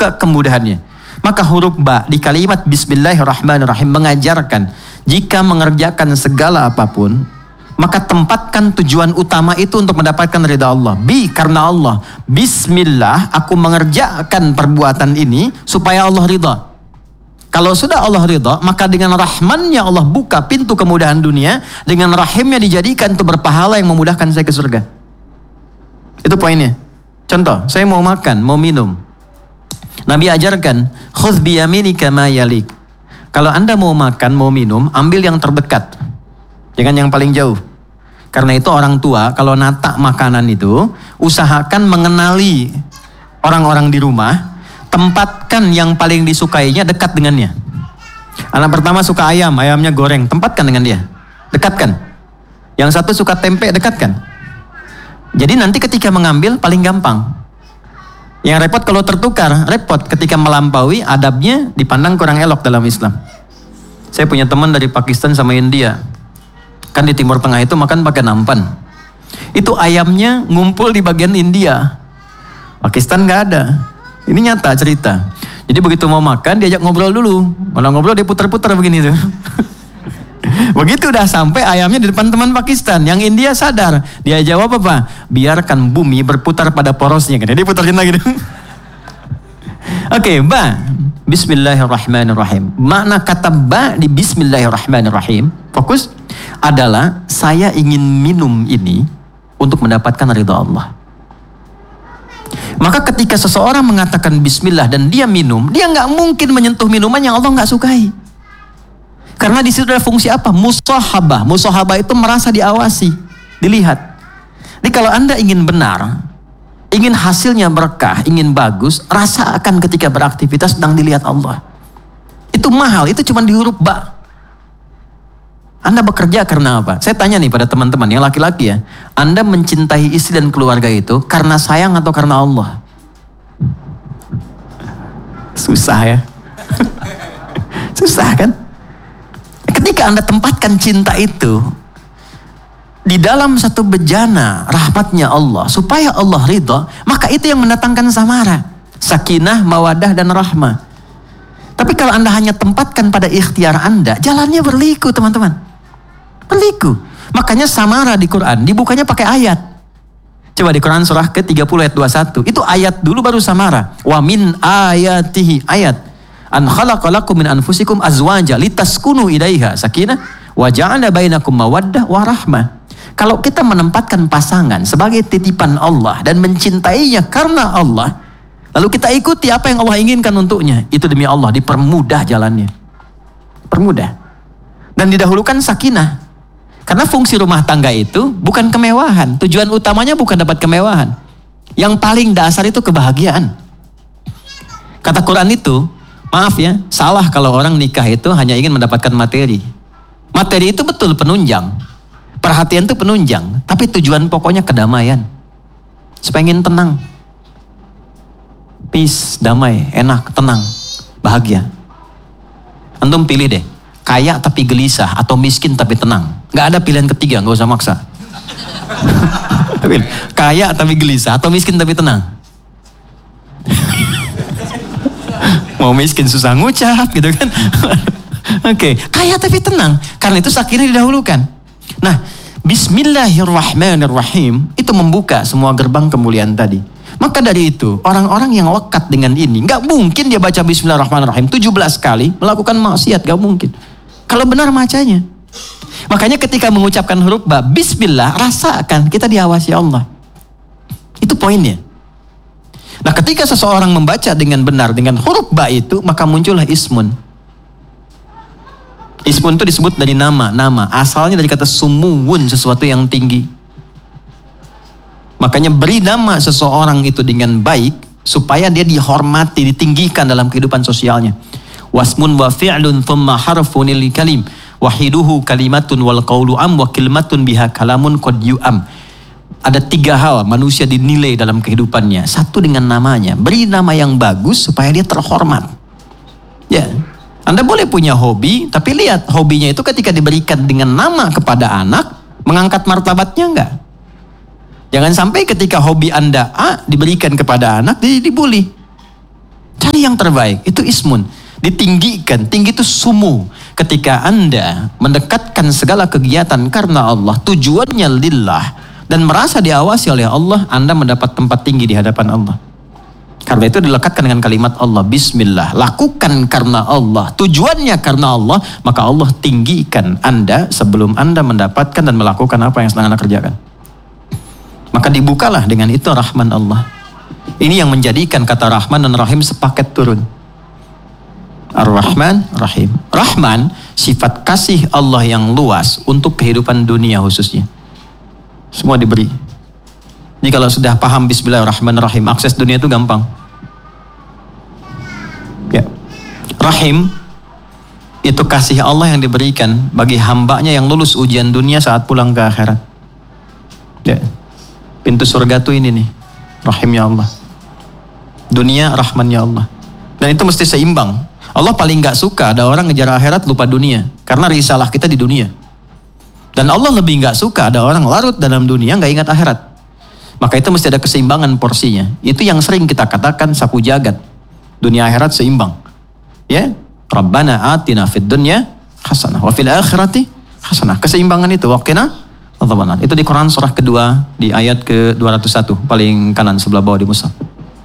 buka kemudahannya. Maka huruf ba di kalimat Bismillahirrahmanirrahim mengajarkan jika mengerjakan segala apapun, maka tempatkan tujuan utama itu untuk mendapatkan ridha Allah. Karena Allah. Bismillah, aku mengerjakan perbuatan ini supaya Allah ridha. Kalau sudah Allah ridha, maka dengan rahmannya Allah buka pintu kemudahan dunia, dengan rahimnya dijadikan itu berpahala yang memudahkan saya ke surga. Itu poinnya. Contoh, saya mau makan, mau minum. Nabi ajarkan, khudh biyaminika ma yalik. Kalau Anda mau makan, mau minum, ambil yang terdekat. Jangan yang paling jauh. Karena itu orang tua, kalau nata makanan itu, usahakan mengenali orang-orang di rumah, tempatkan yang paling disukainya dekat dengannya. Anak pertama suka ayam, ayamnya goreng, tempatkan dengan dia. Dekatkan. Yang satu suka tempe, dekatkan. Jadi nanti ketika mengambil paling gampang. Yang repot kalau tertukar, repot ketika melampaui, adabnya dipandang kurang elok dalam Islam. Saya punya teman dari Pakistan sama India. Kan di Timur Tengah itu makan pakai nampan. Itu ayamnya ngumpul di bagian India. Pakistan nggak ada. Ini nyata cerita. Jadi begitu mau makan diajak ngobrol dulu. Malah ngobrol dia putar-putar begini tuh. Begitu udah sampai ayamnya di depan teman Pakistan. Yang India sadar. Dia jawab apa? Biarkan bumi berputar pada porosnya. Jadi putarin lagi. Oke, ba. Bismillahirrahmanirrahim. Makna kata ba di Bismillahirrahmanirrahim, fokus, adalah saya ingin minum ini untuk mendapatkan ridha Allah. Maka ketika seseorang mengatakan bismillah dan dia minum, dia nggak mungkin menyentuh minuman yang Allah nggak sukai. Karena di situ ada fungsi apa? Musahabah. Musahabah itu merasa diawasi, dilihat. Jadi kalau Anda ingin benar, ingin hasilnya berkah, ingin bagus, rasakan ketika beraktivitas sedang dilihat Allah. Itu mahal, itu cuma di huruf ba. Anda bekerja karena apa? Saya tanya nih pada teman-teman yang laki-laki ya. Anda mencintai istri dan keluarga itu karena sayang atau karena Allah? Susah ya. Susah kan? Ketika Anda tempatkan cinta itu di dalam satu bejana rahmatnya Allah, supaya Allah ridha, maka itu yang mendatangkan samara, sakinah, mawadah, dan rahmah. Tapi kalau Anda hanya tempatkan pada ikhtiar Anda, jalannya berliku teman-teman. Berliku. Makanya samara di Quran dibukanya pakai ayat. Coba di Quran surah ke-30 ayat 21. Itu ayat dulu baru samara. Wa min ayatihi, ayat. An khalaqalakum min anfusikum azwaja litaskunu ilaiha sakinah wa ja'ala bainakum mawaddah wa rahmah. Kalau kita menempatkan pasangan sebagai titipan Allah dan mencintainya karena Allah, lalu kita ikuti apa yang Allah inginkan untuknya, itu demi Allah dipermudah jalannya. Permudah. Dan didahulukan sakinah. Karena fungsi rumah tangga itu bukan kemewahan. Tujuan utamanya bukan dapat kemewahan. Yang paling dasar itu kebahagiaan. Kata Quran itu, maaf ya, salah kalau orang nikah itu hanya ingin mendapatkan materi. Materi itu betul penunjang. Perhatian itu penunjang. Tapi tujuan pokoknya kedamaian. Supaya ingin tenang. Peace, damai, enak, tenang, bahagia. Antum pilih deh. Kaya tapi gelisah atau miskin tapi tenang. Gak ada pilihan ketiga, gak usah maksa. Kaya tapi gelisah atau miskin tapi tenang. Mau miskin susah ngucap gitu kan. Oke, kaya tapi tenang. Karena itu sakinah didahulukan. Nah, Bismillahirrahmanirrahim itu membuka semua gerbang kemuliaan tadi. Maka dari itu, orang-orang yang lekat dengan ini, gak mungkin dia baca Bismillahirrahmanirrahim 17 kali melakukan maksiat, gak mungkin. Kalau benar bacanya. Makanya ketika mengucapkan huruf ba, bismillah, rasakan kita diawasi Allah. Itu poinnya. Nah, ketika seseorang membaca dengan benar dengan huruf ba itu, maka muncullah ismun. Ismun itu disebut dari nama. Asalnya dari kata sumuwun, sesuatu yang tinggi. Makanya beri nama seseorang itu dengan baik, supaya dia dihormati, ditinggikan dalam kehidupan sosialnya. Wasmun wa fi'lun thumma harfun lil kalim wahiduhu kalimatun wal qawlu am wa kalimatun biha kalamun qad yu'am. Ada 3 hal manusia dinilai dalam kehidupannya. 1 dengan namanya. Beri nama yang bagus supaya dia terhormat. Ya. Anda boleh punya hobi, tapi lihat hobinya itu ketika diberikan dengan nama kepada anak, mengangkat martabatnya enggak? Jangan sampai ketika hobi Anda A diberikan kepada anak, jadi dibully. Cari yang terbaik. Itu ismun. Ditinggikan. Tinggi itu sumu. Ketika Anda mendekatkan segala kegiatan karena Allah, tujuannya lillah, dan merasa diawasi oleh Allah, Anda mendapat tempat tinggi di hadapan Allah. Karena itu dilekatkan dengan kalimat Allah, bismillah. Lakukan karena Allah, tujuannya karena Allah, maka Allah tinggikan Anda sebelum Anda mendapatkan dan melakukan apa yang sedang Anda kerjakan. Maka dibukalah dengan itu rahman Allah. Ini yang menjadikan kata Rahman dan Rahim sepaket turun. Ar-Rahman, Rahim. Rahman, sifat kasih Allah yang luas untuk kehidupan dunia khususnya. Semua diberi. Jadi kalau sudah paham Bismillahirrahmanirrahim, akses dunia itu gampang. Ya. Rahim, itu kasih Allah yang diberikan bagi hambanya yang lulus ujian dunia saat pulang ke akhirat. Ya. Pintu surga tuh ini nih, rahimnya Allah. Dunia rahmannya Allah. Dan itu mesti seimbang. Allah paling gak suka ada orang ngejar akhirat lupa dunia. Karena risalah kita di dunia. Dan Allah lebih gak suka ada orang larut dalam dunia gak ingat akhirat. Maka itu mesti ada keseimbangan porsinya. Itu yang sering kita katakan sapu jagat. Dunia akhirat seimbang. Ya, Rabbana atina fid dunya hasanah wa fil akhirati hasanah. Keseimbangan itu waqina. Itu di Quran surah kedua di ayat ke-201 paling kanan sebelah bawah di mushaf.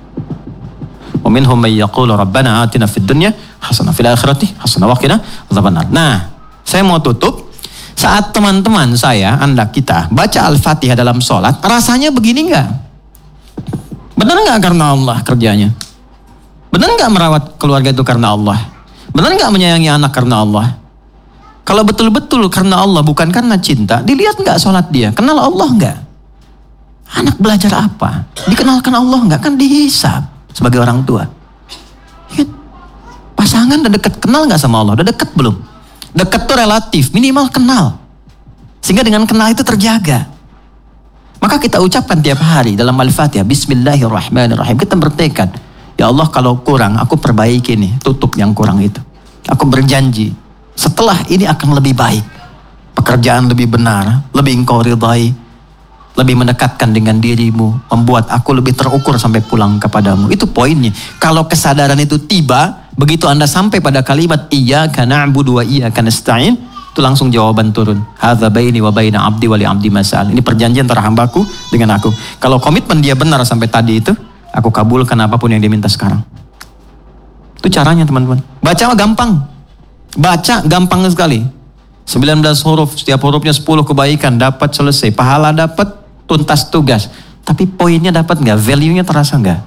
Wa minhum may yaqulu rabbana atina fid dunya hasanah fil akhirati hasanah wa qina adzabannar. Nah, saya mau tutup saat teman-teman saya, Anda kita baca Al-Fatihah dalam sholat, rasanya begini enggak? Benar enggak karena Allah kerjanya? Benar enggak merawat keluarga itu karena Allah? Benar enggak menyayangi anak karena Allah? Kalau betul-betul karena Allah, bukan karena cinta, dilihat nggak sholat dia? Kenal Allah nggak? Anak belajar apa? Dikenalkan Allah nggak? Kan dihisab sebagai orang tua. Ya, pasangan udah deket, kenal nggak sama Allah? Udah deket belum? Deket tuh relatif, minimal kenal. Sehingga dengan kenal itu terjaga. Maka kita ucapkan tiap hari dalam Al-Fatihah, Bismillahirrahmanirrahim. Kita bertekad, ya Allah kalau kurang, aku perbaiki nih, tutup yang kurang itu. Aku berjanji, setelah ini akan lebih baik. Pekerjaan lebih benar, lebih engkau ridhai, lebih mendekatkan dengan dirimu, membuat aku lebih terukur sampai pulang kepadamu. Itu poinnya. Kalau kesadaran itu tiba, begitu Anda sampai pada kalimat iyyaka na'budu wa iyyaka nasta'in, itu langsung jawaban turun. Hadza baini wa baina 'abdi wa li 'abdi mas'al. Ini perjanjian antara hambaku dengan aku. Kalau komitmen dia benar sampai tadi itu, aku kabulkan apapun yang dia minta sekarang. Itu caranya teman-teman. Baca gampang. Baca gampang sekali. 19 huruf, setiap hurufnya 10 kebaikan, dapat selesai. Pahala dapat, tuntas tugas. Tapi poinnya dapat nggak? Value-nya terasa nggak?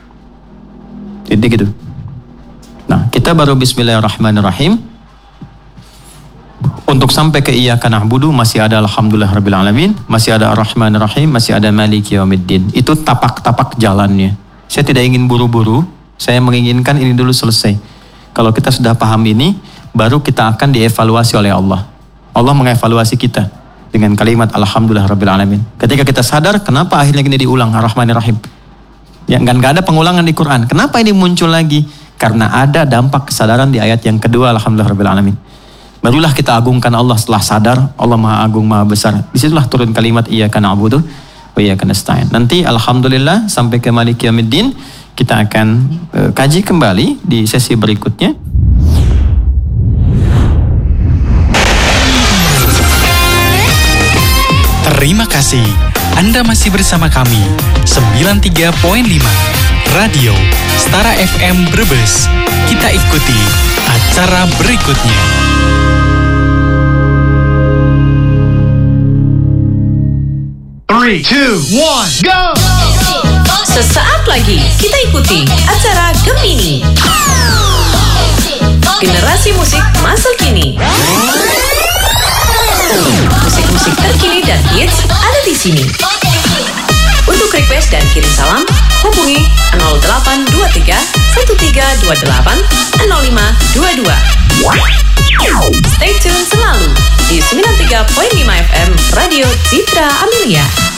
Jadi gitu. Nah, kita baru Bismillahirrahmanirrahim. Untuk sampai ke iyyaka na'budu masih ada alhamdulillahirabbil alamin, masih ada ar-rahmanir-rahim, masih ada maliki yaumiddin. Itu tapak-tapak jalannya. Saya tidak ingin buru-buru, saya menginginkan ini dulu selesai. Kalau kita sudah paham ini, baru kita akan dievaluasi oleh Allah. Allah mengevaluasi kita dengan kalimat alhamdulillahirabbil alamin. Ketika kita sadar kenapa akhirnya ini diulang ar-rahmanir-rahim. Ya, nggak ada pengulangan di Quran. Kenapa ini muncul lagi? Karena ada dampak kesadaran di ayat yang kedua alhamdulillahirabbil alamin. Barulah kita agungkan Allah setelah sadar Allah Maha Agung Maha Besar. Disitulah turun kalimat iyyaka na'budu wa iyyaka nasta'in. Nanti alhamdulillah sampai ke maliki yaumiddin kita akan kaji kembali di sesi berikutnya. Terima kasih. Anda masih bersama kami 93.5 Radio Stara FM Brebes. Kita ikuti acara berikutnya. Three, two, one, go! Sesaat lagi kita ikuti acara Gemini. Generasi musik masa kini. Musik-musik terkini dan hits ada di sini. Untuk request dan kirim salam, hubungi 0823 1328 0522. Stay tune selalu di 93.5 FM Radio Citra Amelia.